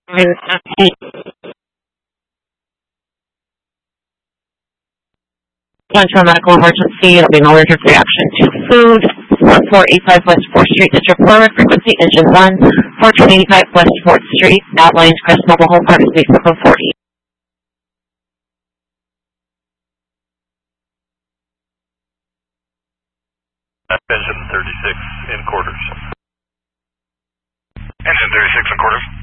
Central medical emergency. It'll be an allergic reaction to food. 1485 West 4th Street, District 4, frequency engine 1. 1485 West 4th Street, Outlines Crest Mobile Home Park, Suite 440. Engine 36 in quarters. Engine 36 in quarters.